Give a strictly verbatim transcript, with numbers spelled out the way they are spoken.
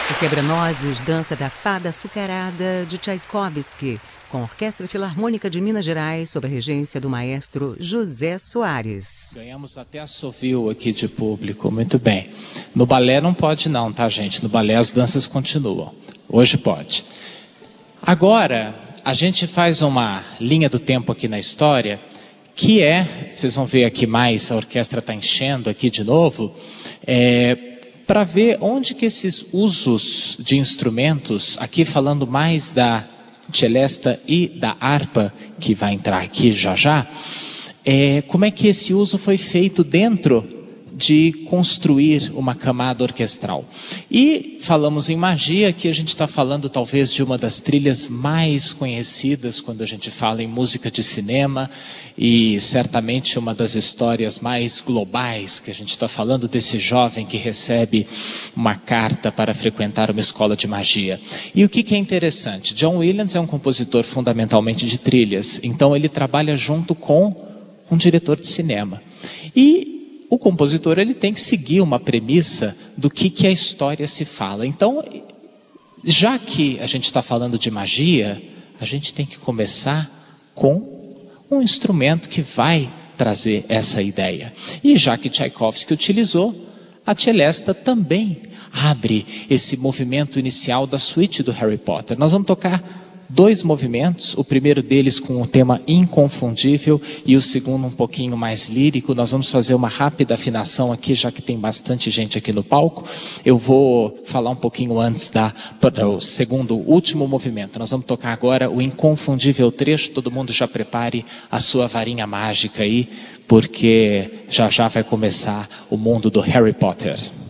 O Quebra-Nozes, Dança da Fada Açucarada, de Tchaikovsky, com a Orquestra Filarmônica de Minas Gerais, sob a regência do maestro José Soares. Ganhamos até assovio aqui de público, muito bem. No balé não pode não, tá, gente? No balé as danças continuam. Hoje pode. Agora, a gente faz uma linha do tempo aqui na história, que é, vocês vão ver aqui mais, a orquestra está enchendo aqui de novo, é... para ver onde que esses usos de instrumentos, aqui falando mais da celesta e da harpa, que vai entrar aqui já já, é, como é que esse uso foi feito dentro de construir uma camada orquestral. E falamos em magia, que a gente está falando talvez de uma das trilhas mais conhecidas quando a gente fala em música de cinema, e certamente uma das histórias mais globais, que a gente está falando desse jovem que recebe uma carta para frequentar uma escola de magia. E o que, que é interessante? John Williams é um compositor fundamentalmente de trilhas, então ele trabalha junto com um diretor de cinema. E o compositor ele tem que seguir uma premissa do que, que a história se fala. Então, já que a gente está falando de magia, a gente tem que começar com um instrumento que vai trazer essa ideia. E já que Tchaikovsky utilizou, a celesta também abre esse movimento inicial da suíte do Harry Potter. Nós vamos tocar dois movimentos, o primeiro deles com o tema inconfundível e o segundo um pouquinho mais lírico. Nós vamos fazer uma rápida afinação aqui, já que tem bastante gente aqui no palco. Eu vou falar um pouquinho antes da, do segundo, último movimento. Nós vamos tocar agora o inconfundível trecho. Todo mundo já prepare a sua varinha mágica aí, porque já já vai começar o mundo do Harry Potter.